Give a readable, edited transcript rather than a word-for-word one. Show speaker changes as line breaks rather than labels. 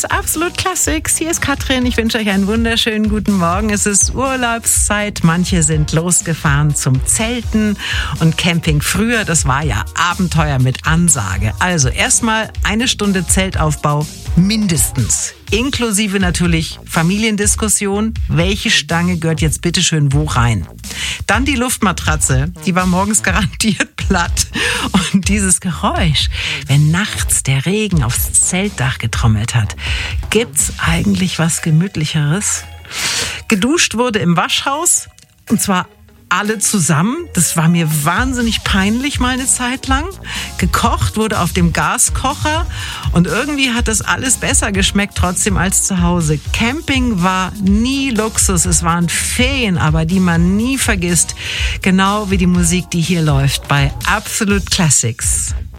ist Absolut Classics. Hier ist Katrin. Ich wünsche euch einen wunderschönen guten Morgen. Es ist Urlaubszeit. Manche sind losgefahren zum Zelten und Camping. Früher, das war ja Abenteuer mit Ansage. Also erstmal 1 Stunde Zeltaufbau mindestens. Inklusive natürlich Familiendiskussion. Welche Stange gehört jetzt bitteschön wo rein? Dann die Luftmatratze. Die war morgens garantiert platt. Und dieses Geräusch, wenn nachts der Regen aufs Zeltdach getrommelt hat. Gibt's eigentlich was Gemütlicheres? Geduscht wurde im Waschhaus. Und zwar alle zusammen. Das war mir wahnsinnig peinlich mal eine Zeit lang. Gekocht wurde auf dem Gaskocher und irgendwie hat das alles besser geschmeckt trotzdem als zu Hause. Camping war nie Luxus. Es waren Ferien, aber die man nie vergisst. Genau wie die Musik, die hier läuft bei Absolute Classics.